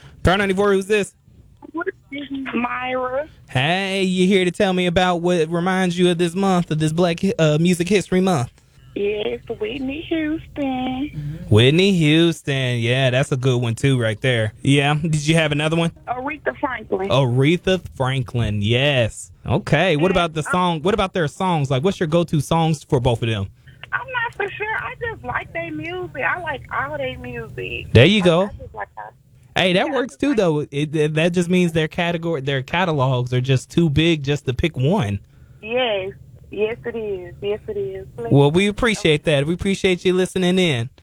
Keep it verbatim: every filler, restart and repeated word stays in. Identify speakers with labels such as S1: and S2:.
S1: Car ninety-four, who's this?
S2: Myra.
S1: Hey, you here to tell me about what reminds you of this month, of this Black uh, Music History Month?
S2: Yes, Whitney Houston.
S1: Whitney Houston. Yeah, that's a good one, too, right there. Yeah. Did you have another one?
S2: Aretha Franklin.
S1: Aretha Franklin. Yes. Okay. What about the song? What about their songs? Like, what's your go-to songs for both of them?
S2: I'm not for sure. I just like their music. I like all their music.
S1: There you go.
S2: I, I just like how,
S1: Hey, that
S2: yeah,
S1: works too, though. It, it, that just means their category, their catalogs are just too big just to pick one.
S2: Yes. Yes, it is. Yes, it is.
S1: Well, we appreciate that. We appreciate you listening in.